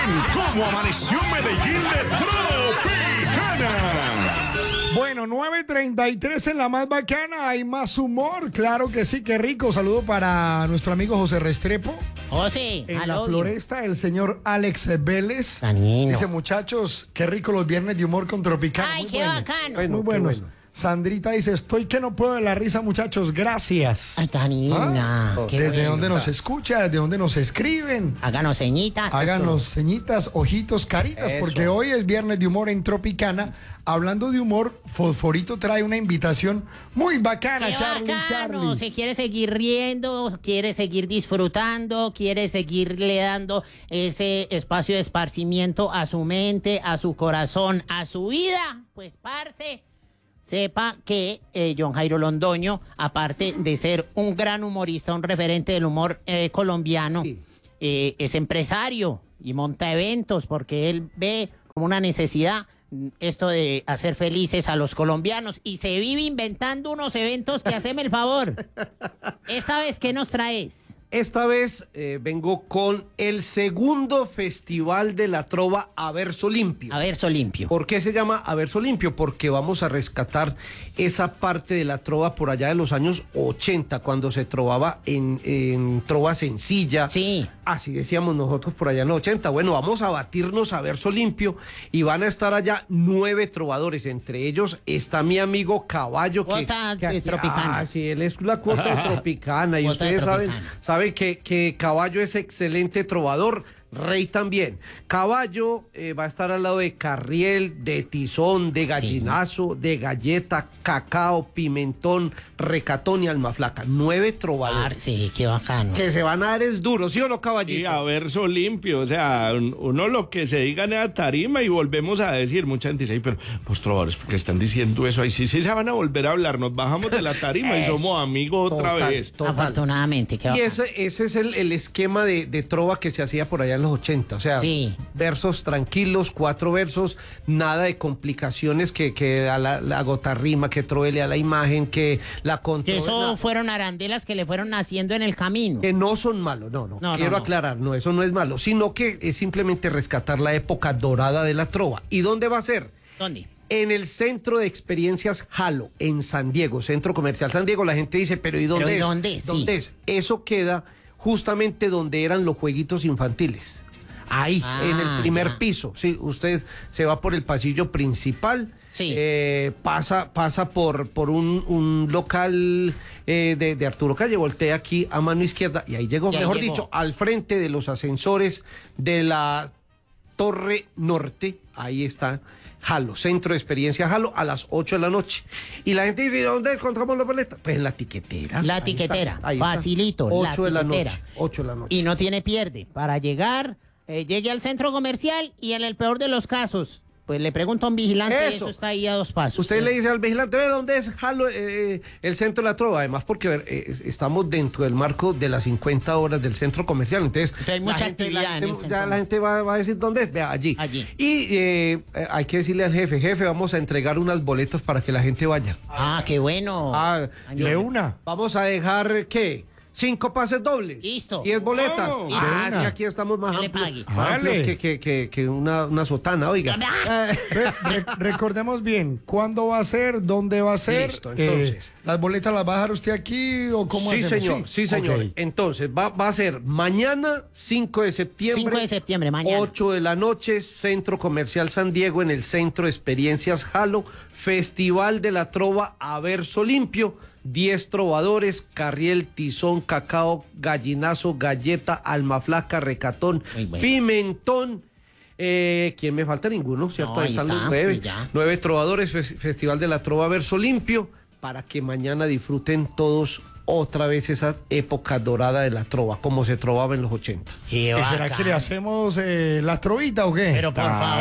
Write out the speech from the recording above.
cómo amaneció Medellín de Tropicana. Bueno, 9:33 en la más bacana, hay más humor, claro que sí, qué rico. Saludo para nuestro amigo José Restrepo. José, En la floresta, el señor Alex Vélez. Danilo. Dice, muchachos, qué rico los viernes de humor con Tropicana. Ay, Muy qué bueno. bacano. Muy buenos. bueno. Sandrita dice, estoy que no puedo de la risa, muchachos, gracias. Ay, Danina. ¿Ah? Qué ¿Desde bueno. dónde nos escucha? ¿Desde dónde nos escriben? Háganos ceñitas. Háganos ceñitas, ojitos, caritas, Eso. porque hoy es viernes de humor en Tropicana. Hablando de humor, Fosforito trae una invitación muy bacana, Qué Charlie. bacano. Se quiere seguir riendo, quiere seguir disfrutando, quiere seguirle dando ese espacio de esparcimiento a su mente, a su corazón, a su vida. Pues, parce, sepa que John Jairo Londoño, aparte de ser un gran humorista, un referente del humor colombiano, Sí. es empresario y monta eventos porque él ve como una necesidad esto de hacer felices a los colombianos y se vive inventando unos eventos que haceme el favor. Esta vez, ¿qué nos traes? Esta vez vengo con el segundo Festival de la Trova a Verso Limpio. A verso limpio. ¿Por qué se llama A Verso Limpio? Porque vamos a rescatar esa parte de la trova por allá de los años 80, cuando se trovaba en trova sencilla. Sí. Así decíamos nosotros por allá en los 80. Bueno, vamos a batirnos a Verso Limpio y van a estar allá 9 trovadores. Entre ellos está mi amigo Caballo. Cuota de aquí- Tropicana. Ah, sí, él es la cuota de Tropicana. Y Cuota de ustedes Tropicana. saben que Caballo es excelente trovador. Rey también. Caballo va a estar al lado de Carriel, de Tizón, de Gallinazo, de Galleta, Cacao, Pimentón, Recatón y Alma Flaca. 9 trovadores. Parce, qué bacano. Que se van a dar es duro, ¿sí o no, Caballito? Y a verso limpio, o sea, uno lo que se diga en la tarima y volvemos a decir, mucha gente dice, "Ay, pero pues trovadores, porque están diciendo eso, ahí sí se van a volver a hablar, nos bajamos de la tarima y somos amigos otra Total, vez. total. Afortunadamente, qué Y bacano. ese es el esquema de trova que se hacía por allá en los 80. O sea, Sí. versos tranquilos, 4 versos, nada de complicaciones que a la gotarrima, que trovele a la imagen, que la Que controle. eso fueron arandelas que le fueron naciendo en el camino. Que no son malos, no. No, Quiero no. aclarar, no, eso no es malo, sino que es simplemente rescatar la época dorada de la trova. ¿Y dónde va a ser? ¿Dónde? En el Centro de Experiencias Halo, en San Diego, Centro Comercial San Diego. La gente dice, ¿pero y dónde ¿Pero y es? dónde? Sí. ¿Dónde es? Eso queda justamente donde eran los jueguitos infantiles. Ahí, Ah, en el primer ya. piso. Sí, usted se va por el pasillo principal. Sí. Pasa por un local de Arturo Calle, voltea aquí a mano izquierda y ahí llegó, Y ahí mejor llegó. dicho, al frente de los ascensores de la Torre Norte. Ahí está Halo, Centro de Experiencia Halo, a las 8 de la noche. Y la gente dice, ¿dónde encontramos la boleta? Pues en la tiquetera. La Ahí tiquetera, está, ahí está. facilito, la 8 de la tiquetera. noche. 8 de la noche. Y no tiene pierde. Para llegar, llegue al centro comercial y en el peor de los casos, pues le pregunto a un vigilante, Eso. eso está ahí a 2 pasos. Usted le dice al vigilante, ¿ve dónde es Halo, el centro de la trova? Además, porque estamos dentro del marco de las 50 horas del centro comercial. Entonces, Entonces hay mucha la gente- actividad en el ya centro la gente va a decir, ¿dónde es? Vea, allí. Allí. Y hay que decirle al jefe, vamos a entregar unas boletas para que la gente vaya. Ah, qué bueno. Ah, De una. Vamos a dejar, ¿qué? 5 pases dobles. Listo. 10 boletas. ¿Cómo? Listo. Ah, De sí, una. aquí estamos más Que le amplios, pague. más amplios Vale. que una sotana, oiga. Recordemos bien, ¿cuándo va a ser? ¿Dónde va a ser? Listo, entonces. ¿Las boletas las va a dejar usted aquí o cómo Sí, hacemos? señor, sí, señor. Ok. Entonces, va a ser mañana, 5 de septiembre. 5 de septiembre, mañana. 8 de la noche, Centro Comercial San Diego, en el Centro de Experiencias Halo, Festival de la Trova a Verso Limpio. 10 trovadores, Carriel, Tizón, Cacao, Gallinazo, Galleta, Alma Flaca, Recatón, Muy bueno. Pimentón. ¿Quién me falta? Ninguno, ¿cierto? No, ahí están está, los 9. y ya. 9 trovadores, Festival de la Trova Verso Limpio, para que mañana disfruten todos otra vez esa época dorada de la trova, como se trovaba en los 80. Qué ¿Y será bacano. que le hacemos las trovitas o qué? Pero por favor.